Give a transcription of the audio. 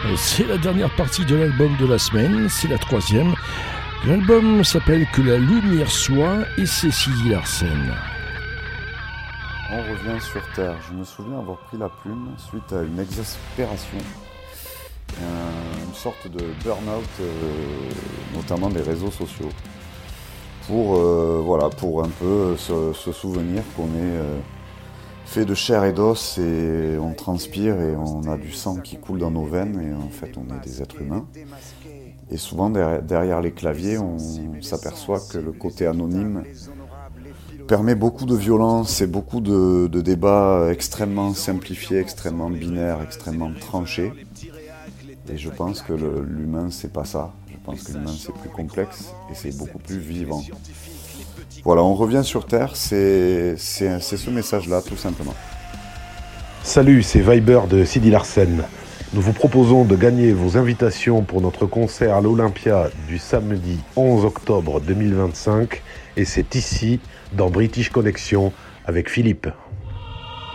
C'est la dernière partie de l'album de la semaine, c'est la troisième. L'album s'appelle Que la lumière soit et c'est Sidi Larsen. On revient sur Terre. Je me souviens avoir pris la plume suite à une exaspération, une sorte de burn-out, notamment des réseaux sociaux, pour un peu se souvenir qu'on est fait de chair et d'os et on transpire et on a du sang qui coule dans nos veines et en fait on est des êtres humains. Et souvent derrière les claviers, on s'aperçoit que le côté anonyme permet beaucoup de violence et beaucoup de débats extrêmement simplifiés, extrêmement binaires, extrêmement tranchés. Et je pense que l'humain, c'est pas ça. Je pense que l'humain, c'est plus complexe et c'est beaucoup plus vivant. Voilà, on revient sur Terre, c'est ce message-là, tout simplement. Salut, c'est Viber de Sidi Larsen. Nous vous proposons de gagner vos invitations pour notre concert à l'Olympia du samedi 11 octobre 2025. Et c'est ici, dans British Connection, avec Philippe.